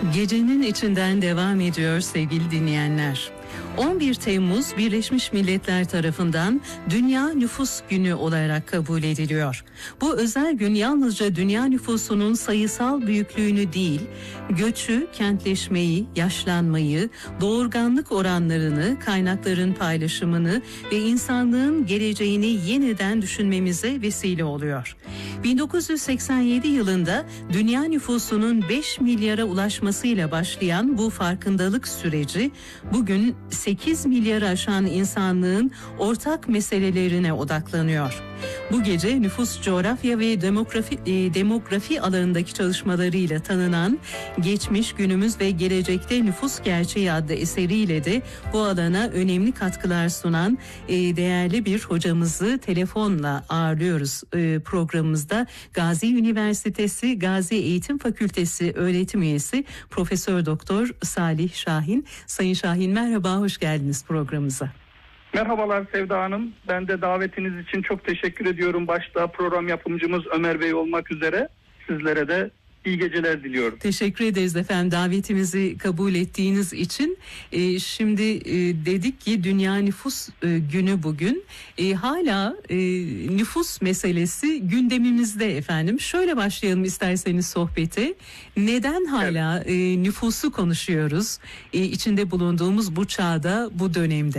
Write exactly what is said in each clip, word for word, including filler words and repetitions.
Gecenin içinden devam ediyor sevgili dinleyenler. on bir Temmuz Birleşmiş Milletler tarafından Dünya Nüfus Günü olarak kabul ediliyor. Bu özel gün yalnızca dünya nüfusunun sayısal büyüklüğünü değil, göçü, kentleşmeyi, yaşlanmayı, doğurganlık oranlarını, kaynakların paylaşımını ve insanlığın geleceğini yeniden düşünmemize vesile oluyor. bin dokuz yüz seksen yedi yılında dünya nüfusunun beş milyara ulaşmasıyla başlayan bu farkındalık süreci bugün sekiz milyarı aşan insanlığın ortak meselelerine odaklanıyor. Bu gece nüfus, coğrafya ve demografi, e, demografi alanındaki çalışmalarıyla tanınan Geçmiş, Günümüz ve Gelecekte Nüfus Gerçeği adlı eseriyle de bu alana önemli katkılar sunan e, değerli bir hocamızı telefonla ağırlıyoruz e, programımızda. Gazi Üniversitesi Gazi Eğitim Fakültesi öğretim üyesi Profesör Doktor Salih Şahin. Sayın Şahin, merhaba, hoş geldiniz programımıza. Merhabalar Sevda Hanım. Ben de davetiniz için çok teşekkür ediyorum. Başta program yapımcımız Ömer Bey olmak üzere sizlere de iyi geceler diliyorum. Teşekkür ederiz efendim davetimizi kabul ettiğiniz için. Ee, şimdi e, dedik ki Dünya Nüfus e, Günü bugün. E, hala e, nüfus meselesi gündemimizde efendim. Şöyle başlayalım isterseniz sohbete. Neden hala evet. e, nüfusu konuşuyoruz? E, içinde bulunduğumuz bu çağda, bu dönemde.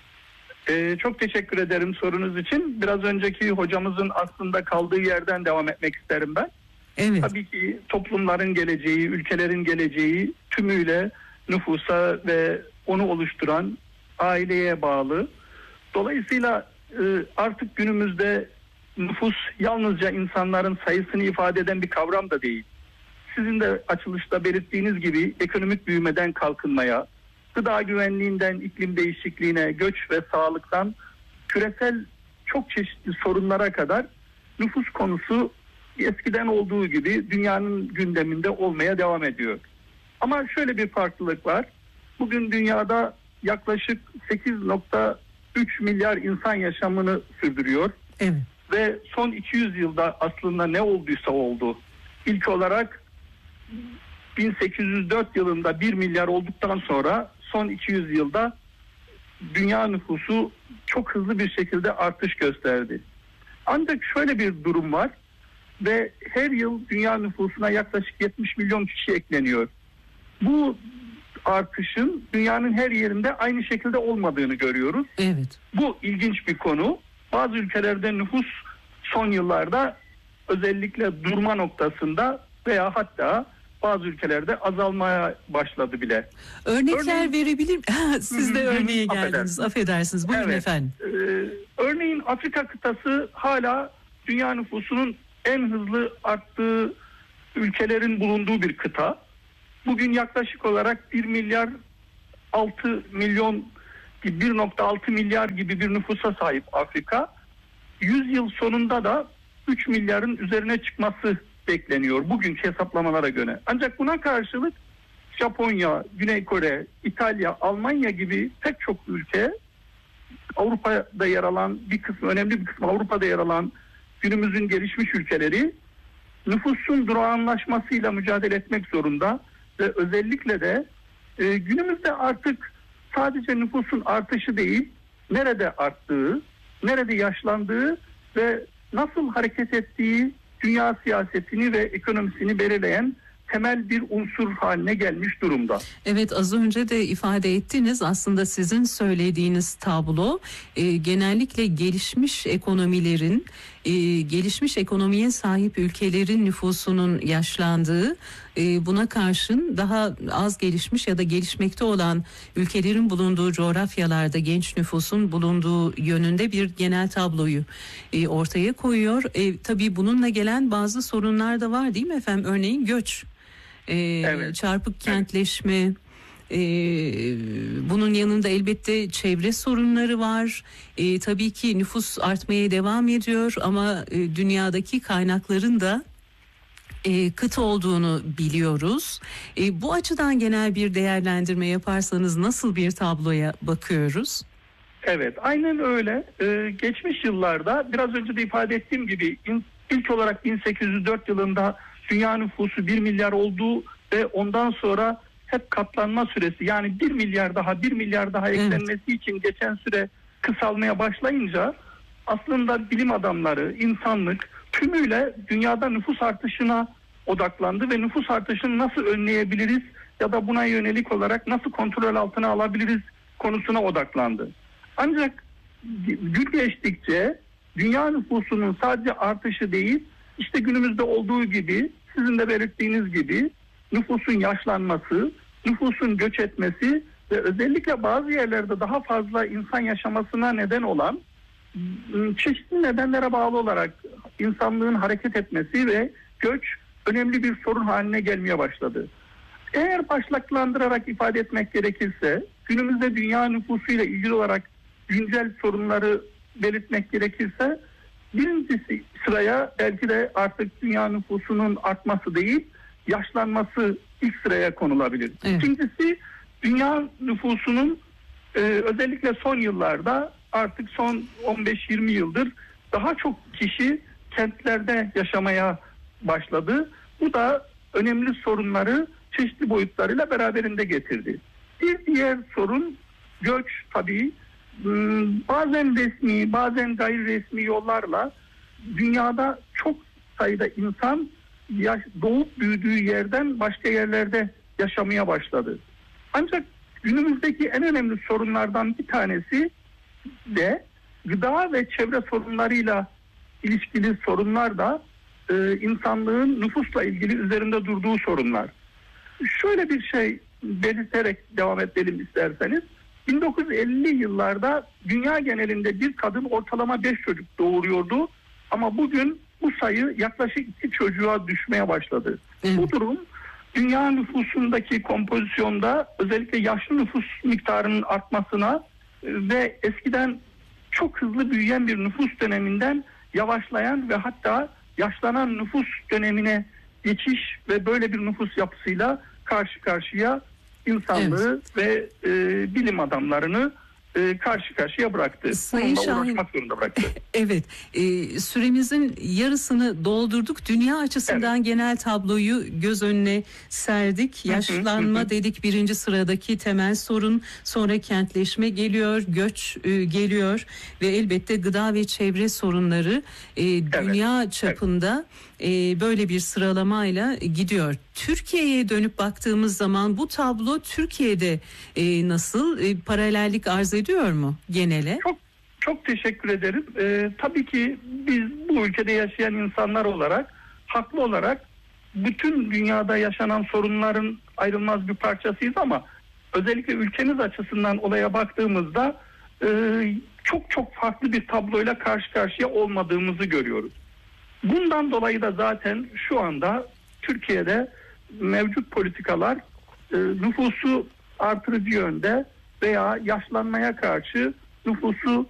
Ee, çok teşekkür ederim sorunuz için. Biraz önceki hocamızın aslında kaldığı yerden devam etmek isterim ben. Evet. Tabii ki toplumların geleceği, ülkelerin geleceği tümüyle nüfusa ve onu oluşturan aileye bağlı. Dolayısıyla e, artık günümüzde nüfus yalnızca insanların sayısını ifade eden bir kavram da değil. Sizin de açılışta belirttiğiniz gibi ekonomik büyümeden kalkınmaya, gıda güvenliğinden iklim değişikliğine, göç ve sağlıktan küresel çok çeşitli sorunlara kadar nüfus konusu eskiden olduğu gibi dünyanın gündeminde olmaya devam ediyor. Ama şöyle bir farklılık var. Bugün dünyada yaklaşık sekiz nokta üç milyar insan yaşamını sürdürüyor. Evet. Ve son iki yüz yılda aslında ne olduysa oldu. İlk olarak bin sekiz yüz dört yılında bir milyar olduktan sonra son iki yüz yılda dünya nüfusu çok hızlı bir şekilde artış gösterdi. Ancak şöyle bir durum var ve her yıl dünya nüfusuna yaklaşık yetmiş milyon kişi ekleniyor. Bu artışın dünyanın her yerinde aynı şekilde olmadığını görüyoruz. Evet. Bu ilginç bir konu. Bazı ülkelerde nüfus son yıllarda özellikle durma noktasında veya hatta bazı ülkelerde azalmaya başladı bile. Örnekler Örneğin, verebilir siz de örneğe geldiniz. Affedersiniz. Affedersiniz. Buyurun evet. efendim. Ee, örneğin Afrika kıtası hala dünya nüfusunun en hızlı arttığı ülkelerin bulunduğu bir kıta. Bugün yaklaşık olarak bir milyar altı milyon, bir nokta altı milyar gibi bir nüfusa sahip Afrika. yüz yıl sonunda da üç milyarın üzerine çıkması bekleniyor bugünkü hesaplamalara göre. Ancak buna karşılık Japonya, Güney Kore, İtalya, Almanya gibi pek çok ülke, Avrupa'da yer alan bir kısmı, önemli bir kısmı Avrupa'da yer alan günümüzün gelişmiş ülkeleri nüfusun durağanlaşmasıyla mücadele etmek zorunda ve özellikle de e, günümüzde artık sadece nüfusun artışı değil, nerede arttığı, nerede yaşlandığı ve nasıl hareket ettiği dünya siyasetini ve ekonomisini belirleyen temel bir unsur haline gelmiş durumda. Evet, az önce de ifade ettiniz. Aslında sizin söylediğiniz tablo e, genellikle gelişmiş ekonomilerin, e, gelişmiş ekonomiye sahip ülkelerin nüfusunun yaşlandığı, e, buna karşın daha az gelişmiş ya da gelişmekte olan ülkelerin bulunduğu coğrafyalarda genç nüfusun bulunduğu yönünde bir genel tabloyu e, ortaya koyuyor. E, tabii bununla gelen bazı sorunlar da var değil mi efendim? Örneğin göç. Ee, evet. Çarpık kentleşme, evet. e, bunun yanında elbette çevre sorunları var. E, tabii ki nüfus artmaya devam ediyor ama e, dünyadaki kaynakların da e, kıt olduğunu biliyoruz. E, bu açıdan genel bir değerlendirme yaparsanız nasıl bir tabloya bakıyoruz? Evet, aynen öyle. Ee, geçmiş yıllarda biraz önce de ifade ettiğim gibi ilk olarak bin sekiz yüz dört yılında dünya nüfusu bir milyar olduğu ve ondan sonra hep katlanma süresi, yani bir milyar daha bir milyar daha eklenmesi evet. için geçen süre kısalmaya başlayınca aslında bilim adamları, insanlık tümüyle dünyada nüfus artışına odaklandı ve nüfus artışını nasıl önleyebiliriz ya da buna yönelik olarak nasıl kontrol altına alabiliriz konusuna odaklandı. Ancak gün geçtikçe dünya nüfusunun sadece artışı değil, işte günümüzde olduğu gibi, sizin de belirttiğiniz gibi nüfusun yaşlanması, nüfusun göç etmesi ve özellikle bazı yerlerde daha fazla insan yaşamasına neden olan çeşitli nedenlere bağlı olarak insanlığın hareket etmesi ve göç önemli bir sorun haline gelmeye başladı. Eğer başlıklandırarak ifade etmek gerekirse, günümüzde dünya nüfusuyla ilgili olarak güncel sorunları belirtmek gerekirse, birincisi sıraya belki de artık dünya nüfusunun artması değil, yaşlanması ilk sıraya konulabilir. Evet. İkincisi, dünya nüfusunun e, özellikle son yıllarda, artık son on beş yirmi yıldır daha çok kişi kentlerde yaşamaya başladı. Bu da önemli sorunları çeşitli boyutlarıyla beraberinde getirdi. Bir diğer sorun göç tabii. Bazen resmi, bazen gayri resmi yollarla dünyada çok sayıda insan yaş, doğup büyüdüğü yerden başka yerlerde yaşamaya başladı. Ancak günümüzdeki en önemli sorunlardan bir tanesi de gıda ve çevre sorunlarıyla ilişkili sorunlar da e, insanlığın nüfusla ilgili üzerinde durduğu sorunlar. Şöyle bir şey belirterek devam edelim isterseniz. bin dokuz yüz elli yıllarda dünya genelinde bir kadın ortalama beş çocuk doğuruyordu. Ama bugün bu sayı yaklaşık iki çocuğa düşmeye başladı. Evet. Bu durum dünya nüfusundaki kompozisyonda özellikle yaşlı nüfus miktarının artmasına ve eskiden çok hızlı büyüyen bir nüfus döneminden yavaşlayan ve hatta yaşlanan nüfus dönemine geçiş ve böyle bir nüfus yapısıyla karşı karşıya insanlığı evet. ve e, bilim adamlarını e, karşı karşıya bıraktı. Sayın Şahin, zorunda bıraktı. Evet, e, süremizin yarısını doldurduk. Dünya açısından evet. genel tabloyu göz önüne serdik. Yaşlanma dedik birinci sıradaki temel sorun. Sonra kentleşme geliyor, göç e, geliyor ve elbette gıda ve çevre sorunları e, dünya evet. çapında evet. e, böyle bir sıralamayla gidiyor. Türkiye'ye dönüp baktığımız zaman bu tablo Türkiye'de e, nasıl e, paralellik arz ediyor mu genele? Çok çok teşekkür ederim. Ee, tabii ki biz bu ülkede yaşayan insanlar olarak haklı olarak bütün dünyada yaşanan sorunların ayrılmaz bir parçasıyız ama özellikle ülkemiz açısından olaya baktığımızda e, çok çok farklı bir tabloyla karşı karşıya olmadığımızı görüyoruz. Bundan dolayı da zaten şu anda Türkiye'de mevcut politikalar e, nüfusu artırıcı yönde veya yaşlanmaya karşı nüfusu